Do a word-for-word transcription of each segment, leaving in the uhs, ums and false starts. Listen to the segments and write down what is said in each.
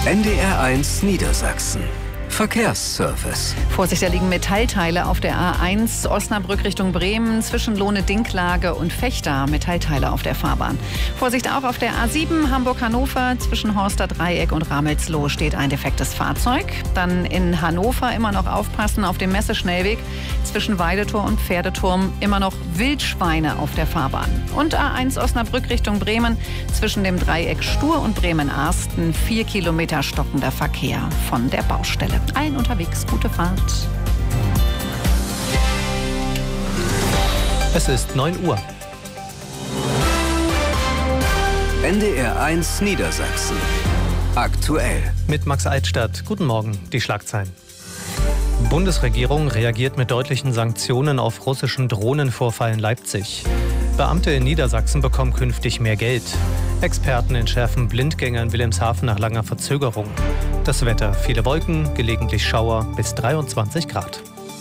N D R eins Niedersachsen. Verkehrsservice. Vorsicht, da liegen Metallteile auf der A eins Osnabrück Richtung Bremen zwischen Lohne-Dinklage und Vechta. Metallteile auf der Fahrbahn. Vorsicht auch auf der A sieben Hamburg-Hannover zwischen Horster Dreieck und Ramelsloh steht ein defektes Fahrzeug. Dann in Hannover immer noch aufpassen auf dem Messeschnellweg zwischen Weidetor und Pferdeturm immer noch Wildschweine auf der Fahrbahn. Und A eins Osnabrück Richtung Bremen zwischen dem Dreieck Stur und Bremen-Arsten vier Kilometer stockender Verkehr von der Baustelle. Allen unterwegs gute Fahrt. Es ist neun Uhr. N D R eins Niedersachsen. Aktuell. Mit Max Altstadt. Guten Morgen, die Schlagzeilen. Bundesregierung reagiert mit deutlichen Sanktionen auf russischen Drohnenvorfall in Leipzig. Beamte in Niedersachsen bekommen künftig mehr Geld. Experten entschärfen Blindgänger in Wilhelmshaven nach langer Verzögerung. Das Wetter: viele Wolken, gelegentlich Schauer bis dreiundzwanzig Grad.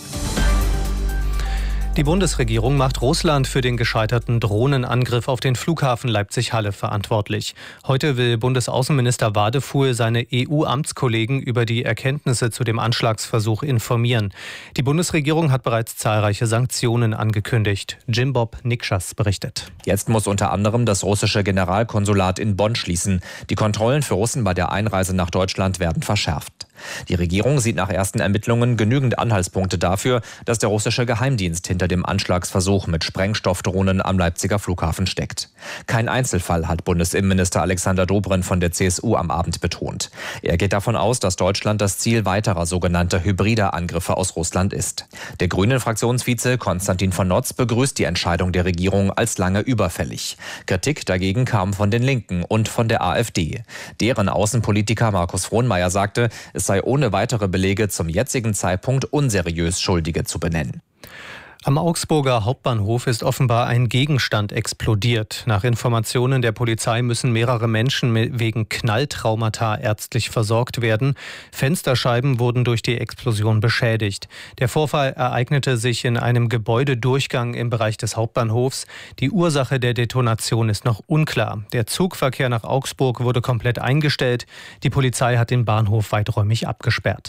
Die Bundesregierung macht Russland für den gescheiterten Drohnenangriff auf den Flughafen Leipzig-Halle verantwortlich. Heute will Bundesaußenminister Wadefuhl seine E U-Amtskollegen über die Erkenntnisse zu dem Anschlagsversuch informieren. Die Bundesregierung hat bereits zahlreiche Sanktionen angekündigt. Jim Bob Nikschas berichtet. Jetzt muss unter anderem das russische Generalkonsulat in Bonn schließen. Die Kontrollen für Russen bei der Einreise nach Deutschland werden verschärft. Die Regierung sieht nach ersten Ermittlungen genügend Anhaltspunkte dafür, dass der russische Geheimdienst hinter dem Anschlagsversuch mit Sprengstoffdrohnen am Leipziger Flughafen steckt. Kein Einzelfall, hat Bundesinnenminister Alexander Dobrindt von der C S U am Abend betont. Er geht davon aus, dass Deutschland das Ziel weiterer sogenannter hybrider Angriffe aus Russland ist. Der Grünen-Fraktionsvize Konstantin von Notz begrüßt die Entscheidung der Regierung als lange überfällig. Kritik dagegen kam von den Linken und von der AfD. Deren Außenpolitiker Markus Frohnmayer sagte, es sei ohne weitere Belege zum jetzigen Zeitpunkt unseriös, Schuldige zu benennen. Am Augsburger Hauptbahnhof ist offenbar ein Gegenstand explodiert. Nach Informationen der Polizei müssen mehrere Menschen wegen Knalltraumata ärztlich versorgt werden. Fensterscheiben wurden durch die Explosion beschädigt. Der Vorfall ereignete sich in einem Gebäudedurchgang im Bereich des Hauptbahnhofs. Die Ursache der Detonation ist noch unklar. Der Zugverkehr nach Augsburg wurde komplett eingestellt. Die Polizei hat den Bahnhof weiträumig abgesperrt.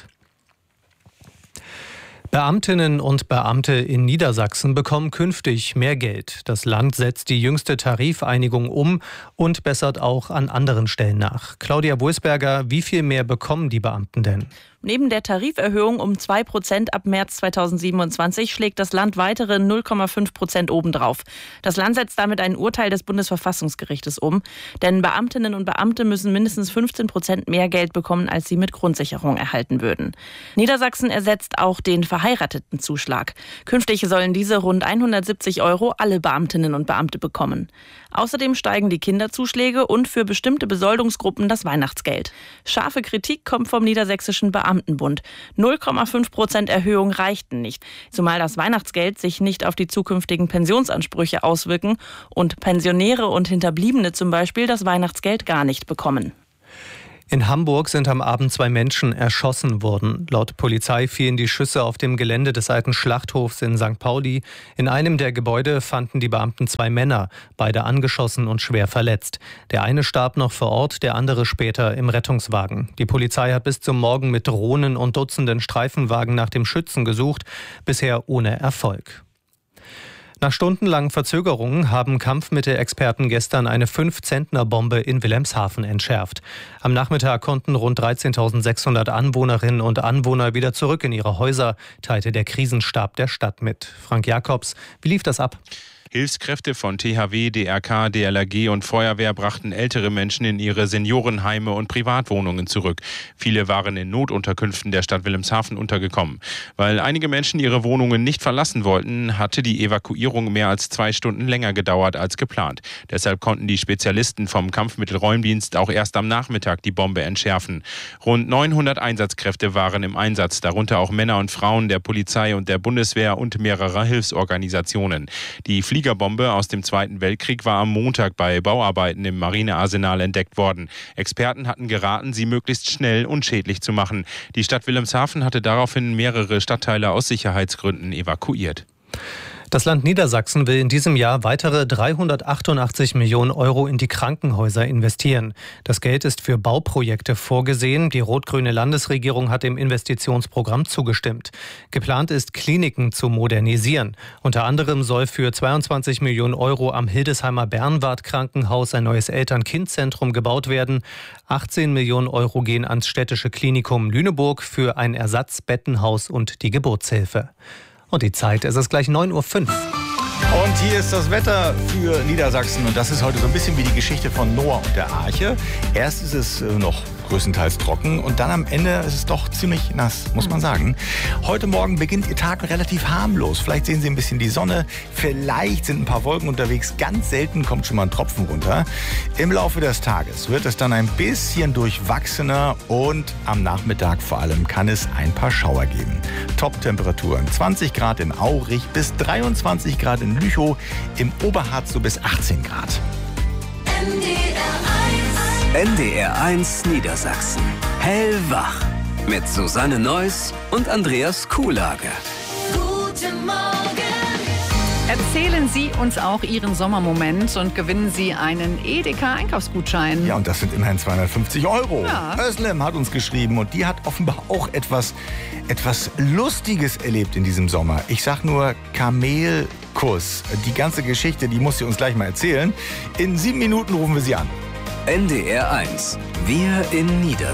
Beamtinnen und Beamte in Niedersachsen bekommen künftig mehr Geld. Das Land setzt die jüngste Tarifeinigung um und bessert auch an anderen Stellen nach. Claudia Wulsberger, wie viel mehr bekommen die Beamten denn? Neben der Tariferhöhung um zwei Prozent ab März zweitausendsiebenundzwanzig schlägt das Land weitere null Komma fünf Prozent obendrauf. Das Land setzt damit ein Urteil des Bundesverfassungsgerichtes um. Denn Beamtinnen und Beamte müssen mindestens fünfzehn Prozent mehr Geld bekommen, als sie mit Grundsicherung erhalten würden. Niedersachsen ersetzt auch den Verheirateten-Zuschlag. Künftig sollen diese rund hundertsiebzig Euro alle Beamtinnen und Beamte bekommen. Außerdem steigen die Kinderzuschläge und für bestimmte Besoldungsgruppen das Weihnachtsgeld. Scharfe Kritik kommt vom Niedersächsischen Beamtenbund. null Komma fünf Prozent Erhöhung reichten nicht, zumal das Weihnachtsgeld sich nicht auf die zukünftigen Pensionsansprüche auswirken und Pensionäre und Hinterbliebene zum Beispiel das Weihnachtsgeld gar nicht bekommen. In Hamburg sind am Abend zwei Menschen erschossen worden. Laut Polizei fielen die Schüsse auf dem Gelände des alten Schlachthofs in Sankt Pauli. In einem der Gebäude fanden die Beamten zwei Männer, beide angeschossen und schwer verletzt. Der eine starb noch vor Ort, der andere später im Rettungswagen. Die Polizei hat bis zum Morgen mit Drohnen und Dutzenden Streifenwagen nach dem Schützen gesucht, bisher ohne Erfolg. Nach stundenlangen Verzögerungen haben Kampfmittelexperten gestern eine fünf-Zentner-Bombe in Wilhelmshaven entschärft. Am Nachmittag konnten rund dreizehntausendsechshundert Anwohnerinnen und Anwohner wieder zurück in ihre Häuser, teilte der Krisenstab der Stadt mit. Frank Jakobs, wie lief das ab? Hilfskräfte von T H W, D R K, D L R G und Feuerwehr brachten ältere Menschen in ihre Seniorenheime und Privatwohnungen zurück. Viele waren in Notunterkünften der Stadt Wilhelmshaven untergekommen. Weil einige Menschen ihre Wohnungen nicht verlassen wollten, hatte die Evakuierung mehr als zwei Stunden länger gedauert als geplant. Deshalb konnten die Spezialisten vom Kampfmittelräumdienst auch erst am Nachmittag die Bombe entschärfen. Rund neunhundert Einsatzkräfte waren im Einsatz, darunter auch Männer und Frauen der Polizei und der Bundeswehr und mehrerer Hilfsorganisationen. Die Fliegerbombe aus dem Zweiten Weltkrieg war am Montag bei Bauarbeiten im Marinearsenal entdeckt worden. Experten hatten geraten, sie möglichst schnell unschädlich zu machen. Die Stadt Wilhelmshaven hatte daraufhin mehrere Stadtteile aus Sicherheitsgründen evakuiert. Das Land Niedersachsen will in diesem Jahr weitere dreihundertachtundachtzig Millionen Euro in die Krankenhäuser investieren. Das Geld ist für Bauprojekte vorgesehen. Die rot-grüne Landesregierung hat dem Investitionsprogramm zugestimmt. Geplant ist, Kliniken zu modernisieren. Unter anderem soll für zweiundzwanzig Millionen Euro am Hildesheimer Bernward-Krankenhaus ein neues Eltern-Kind-Zentrum gebaut werden. achtzehn Millionen Euro gehen ans städtische Klinikum Lüneburg für ein Ersatzbettenhaus und die Geburtshilfe. Und die Zeit, es ist gleich neun Uhr fünf. Und hier ist das Wetter für Niedersachsen. Und das ist heute so ein bisschen wie die Geschichte von Noah und der Arche. Erst ist es noch größtenteils trocken und dann am Ende ist es doch ziemlich nass, muss man sagen. Heute Morgen beginnt Ihr Tag relativ harmlos. Vielleicht sehen Sie ein bisschen die Sonne, vielleicht sind ein paar Wolken unterwegs. Ganz selten kommt schon mal ein Tropfen runter. Im Laufe des Tages wird es dann ein bisschen durchwachsener und am Nachmittag vor allem kann es ein paar Schauer geben. Top-Temperaturen zwanzig Grad in Aurich bis dreiundzwanzig Grad in Lüchow, im Oberharz so bis achtzehn Grad. N D R eins Niedersachsen. Hellwach. Mit Susanne Neuss und Andreas Kuhlage. Guten Morgen. Erzählen Sie uns auch Ihren Sommermoment und gewinnen Sie einen Edeka-Einkaufsgutschein. Ja, und das sind immerhin zweihundertfünfzig Euro. Ja. Özlem hat uns geschrieben und die hat offenbar auch etwas, etwas Lustiges erlebt in diesem Sommer. Ich sag nur Kamelkuss. Die ganze Geschichte, die muss sie uns gleich mal erzählen. In sieben Minuten rufen wir sie an. N D R eins. Wir in Niedersachsen.